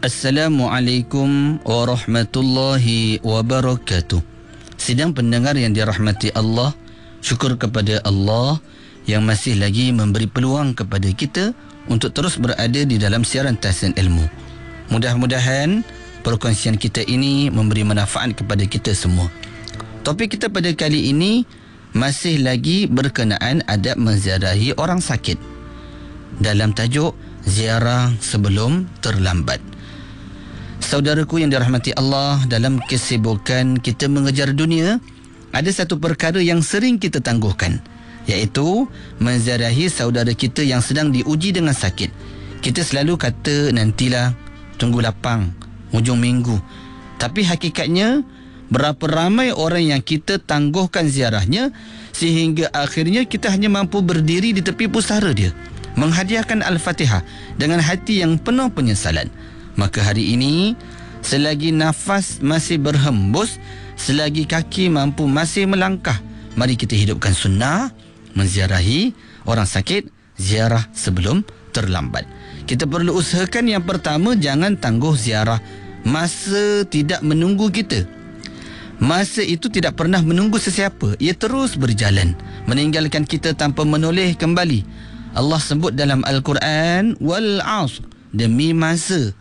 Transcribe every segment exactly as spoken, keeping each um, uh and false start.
Assalamualaikum warahmatullahi wabarakatuh. Sidang pendengar yang dirahmati Allah, syukur kepada Allah yang masih lagi memberi peluang kepada kita untuk terus berada di dalam siaran Tahsin Ilmu. Mudah-mudahan perkongsian kita ini memberi manfaat kepada kita semua. Topik kita pada kali ini masih lagi berkenaan adab menziarahi orang sakit dalam tajuk ziarah sebelum terlambat. Saudaraku yang dirahmati Allah, dalam kesibukan kita mengejar dunia, ada satu perkara yang sering kita tangguhkan, iaitu menziarahi saudara kita yang sedang diuji dengan sakit. Kita selalu kata nantilah, tunggu lapang, hujung minggu. Tapi hakikatnya, berapa ramai orang yang kita tangguhkan ziarahnya sehingga akhirnya kita hanya mampu berdiri di tepi pusara dia, menghadiahkan Al-Fatihah dengan hati yang penuh penyesalan. Maka hari ini, selagi nafas masih berhembus, selagi kaki mampu masih melangkah, mari kita hidupkan sunnah menziarahi orang sakit, ziarah sebelum terlambat. Kita perlu usahakan yang pertama, jangan tangguh ziarah masa tidak menunggu kita. Masa itu tidak pernah menunggu sesiapa, ia terus berjalan, meninggalkan kita tanpa menoleh kembali. Allah sebut dalam Al-Quran, wal asr, demi masa,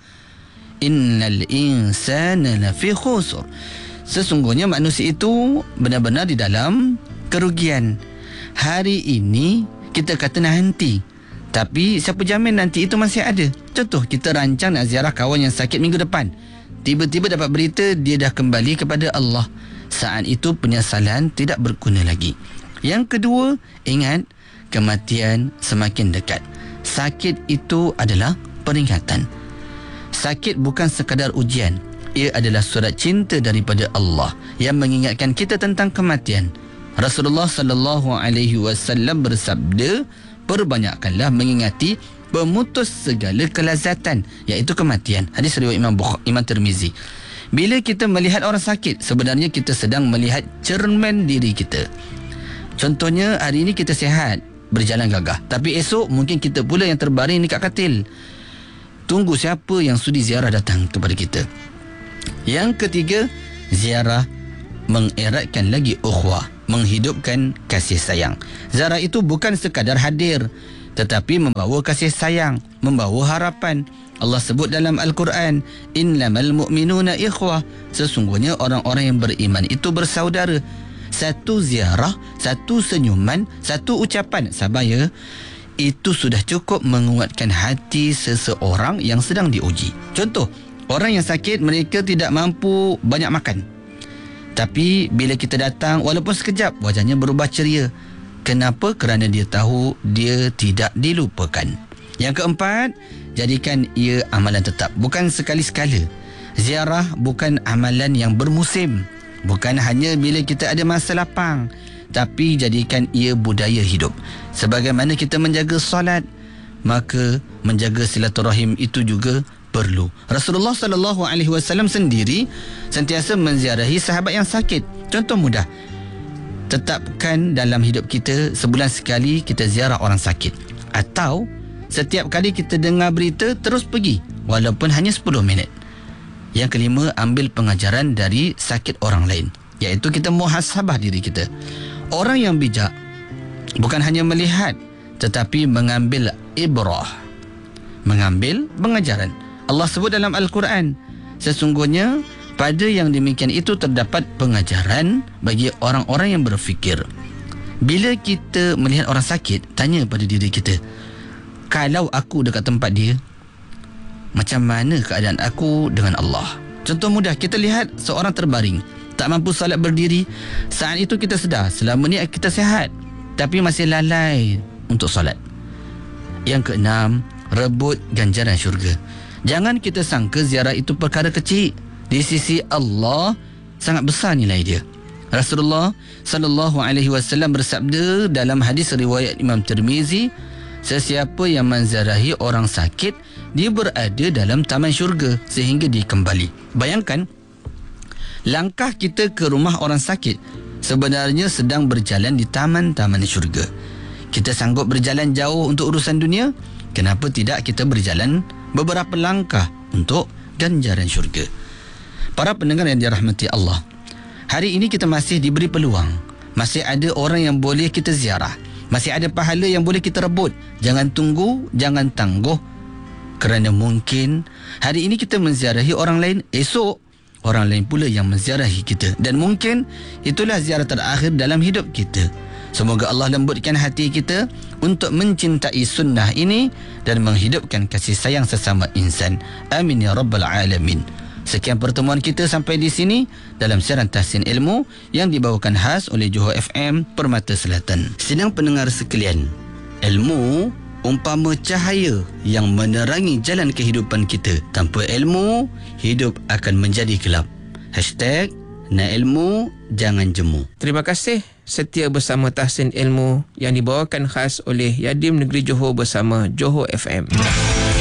innal insana lafi khusr, sesungguhnya manusia itu benar-benar di dalam kerugian. Hari ini kita kata nanti, tapi siapa jamin nanti itu masih ada? Contoh, kita rancang nak ziarah kawan yang sakit minggu depan, tiba-tiba dapat berita dia dah kembali kepada Allah. Saat itu penyesalan tidak berguna lagi. Yang kedua, ingat, kematian semakin dekat. Sakit itu adalah peringatan. Sakit bukan sekadar ujian, ia adalah surat cinta daripada Allah yang mengingatkan kita tentang kematian. Rasulullah sallallahu alaihi wasallam bersabda, perbanyakkanlah mengingati pemutus segala kelazatan, iaitu kematian. Hadis riwayat Imam Bukhari, Imam Tirmizi. Bila kita melihat orang sakit, sebenarnya kita sedang melihat cermin diri kita. Contohnya, hari ini kita sihat, berjalan gagah, tapi esok mungkin kita pula yang terbaring dekat katil. Tunggu siapa yang sudi ziarah datang kepada kita. Yang ketiga, ziarah mengeratkan lagi ukhuwah, menghidupkan kasih sayang. Ziarah itu bukan sekadar hadir, tetapi membawa kasih sayang, membawa harapan. Allah sebut dalam Al-Quran, innamal mu'minuna ikhwah, sesungguhnya orang-orang yang beriman itu bersaudara. Satu ziarah, satu senyuman, satu ucapan, sabar ya, itu sudah cukup menguatkan hati seseorang yang sedang diuji. Contoh, orang yang sakit, mereka tidak mampu banyak makan, tapi bila kita datang, walaupun sekejap, wajahnya berubah ceria. Kenapa? Kerana dia tahu dia tidak dilupakan. Yang keempat, jadikan ia amalan tetap, bukan sekali-sekala. Ziarah bukan amalan yang bermusim, bukan hanya bila kita ada masa lapang, tapi jadikan ia budaya hidup. Sebagaimana kita menjaga solat, maka menjaga silaturahim itu juga perlu. Rasulullah sallallahu alaihi wasallam sendiri sentiasa menziarahi sahabat yang sakit. Contoh mudah, tetapkan dalam hidup kita sebulan sekali kita ziarah orang sakit, atau setiap kali kita dengar berita terus pergi walaupun hanya sepuluh minit. Yang kelima, ambil pengajaran dari sakit orang lain, iaitu kita muhasabah diri kita. Orang yang bijak bukan hanya melihat, tetapi mengambil ibrah, mengambil pengajaran. Allah sebut dalam Al-Quran, sesungguhnya pada yang demikian itu terdapat pengajaran bagi orang-orang yang berfikir. Bila kita melihat orang sakit, tanya pada diri kita, kalau aku dekat tempat dia, macam mana keadaan aku dengan Allah? Contoh mudah, kita lihat seorang terbaring, tak mampu salat berdiri. Saat itu kita sedar, selama ni kita sihat, tapi masih lalai untuk salat. Yang keenam, rebut ganjaran syurga. Jangan kita sangka ziarah itu perkara kecil. Di sisi Allah sangat besar nilai dia. Rasulullah sallallahu alaihi wasallam bersabda dalam hadis riwayat Imam Tirmizi, sesiapa yang menziarahi orang sakit, dia berada dalam taman syurga sehingga dia kembali. Bayangkan, langkah kita ke rumah orang sakit sebenarnya sedang berjalan di taman-taman syurga. Kita sanggup berjalan jauh untuk urusan dunia, kenapa tidak kita berjalan beberapa langkah untuk ganjaran syurga. Para pendengar yang dirahmati Allah, hari ini kita masih diberi peluang. Masih ada orang yang boleh kita ziarah. Masih ada pahala yang boleh kita rebut. Jangan tunggu, jangan tangguh. Kerana mungkin hari ini kita menziarahi orang lain, esok orang lain pula yang menziarahi kita. Dan mungkin itulah ziarah terakhir dalam hidup kita. Semoga Allah lembutkan hati kita untuk mencintai sunnah ini dan menghidupkan kasih sayang sesama insan. Amin ya rabbal alamin. Sekian pertemuan kita sampai di sini dalam siaran Tahsin Ilmu yang dibawakan khas oleh Johor F M Permata Selatan. Sidang pendengar sekalian, ilmu umpama cahaya yang menerangi jalan kehidupan kita. Tanpa ilmu, hidup akan menjadi gelap. Hashtag nak ilmu, jangan jemu. Terima kasih setia bersama Tahsin Ilmu yang dibawakan khas oleh Yadim Negeri Johor bersama Johor F M.